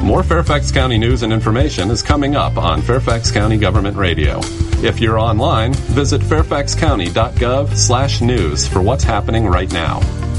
More Fairfax County news and information is coming up on Fairfax County Government Radio. If you're online, visit fairfaxcounty.gov/news for what's happening right now.